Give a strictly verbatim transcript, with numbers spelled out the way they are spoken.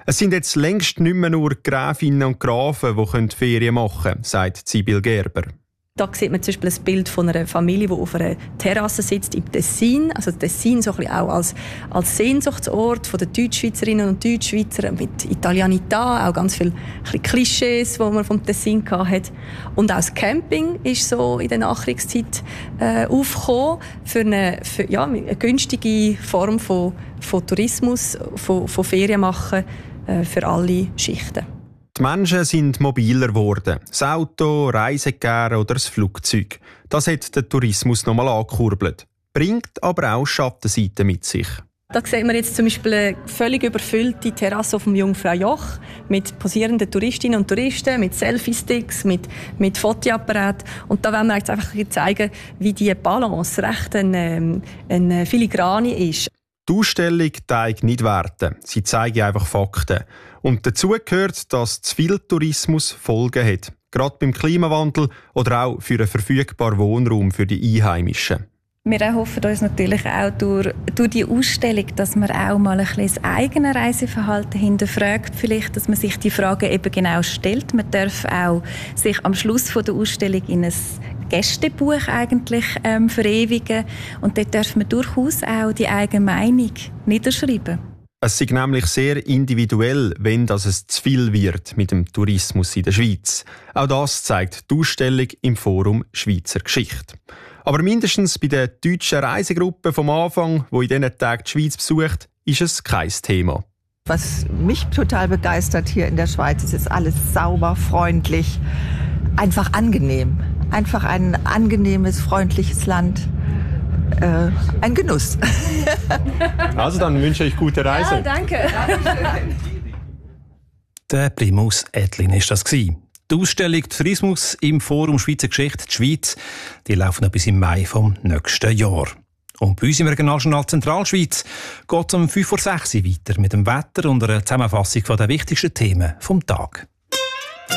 Es sind jetzt längst nicht mehr nur Gräfinnen und Grafen, die Ferien machen können, sagt Sibyl Gerber. Da sieht man zum Beispiel ein Bild von einer Familie, die auf einer Terrasse sitzt im Tessin. Also Tessin so ein bisschen auch als, als Sehnsuchtsort der Deutschschweizerinnen und Deutschschweizer mit Italianità, auch ganz viele Klischees, die man vom Tessin hatte. Und auch das Camping ist so in der Nachkriegszeit äh, aufgekommen für eine, für, ja, eine günstige Form von, von Tourismus, von, von Ferien machen äh, für alle Schichten. Die Menschen sind mobiler geworden. Das Auto, Reisegäre oder das Flugzeug. Das hat den Tourismus nochmal angekurbelt. Bringt aber auch Schattenseiten mit sich. Da sehen wir jetzt zum Beispiel eine völlig überfüllte Terrasse auf dem Jungfrau Joch mit posierenden Touristinnen und Touristen, mit Selfie-Sticks, mit, mit Fotoapparaten. Und da wollen wir jetzt einfach zeigen, wie diese Balance recht eine, eine filigrane ist. Die Ausstellung zeigt nicht Werte, sie zeigt einfach Fakten. Und dazu gehört, dass zu viel Tourismus Folgen hat. Gerade beim Klimawandel oder auch für einen verfügbaren Wohnraum für die Einheimischen. Wir erhoffen uns natürlich auch durch, durch die Ausstellung, dass man auch mal ein bisschen das eigene Reiseverhalten hinterfragt. Vielleicht, dass man sich die Fragen eben genau stellt. Man darf auch sich am Schluss von der Ausstellung in ein Gästebuch eigentlich ähm, verewigen. Und dort darf man durchaus auch die eigene Meinung niederschreiben. Es ist nämlich sehr individuell, wenn das es zu viel wird mit dem Tourismus in der Schweiz. Auch das zeigt die Ausstellung im Forum Schweizer Geschichte. Aber mindestens bei der deutschen Reisegruppe vom Anfang, die in diesen Tagen die Schweiz besucht, ist es kein Thema. Was mich total begeistert hier in der Schweiz ist, ist alles sauber, freundlich, einfach angenehm. Einfach ein angenehmes, freundliches Land. Äh, ein Genuss. Also dann wünsche ich gute Reise. Ja, danke. Der Primus Edlin war das. Die Ausstellung Tourismus im Forum Schweizer Geschichte, die Schweiz, die laufen noch bis im Mai vom nächsten Jahr. Und bei uns im Regionaljournal Zentralschweiz geht es um fünf vor sechs weiter mit dem Wetter und einer Zusammenfassung der wichtigsten Themen vom Tag.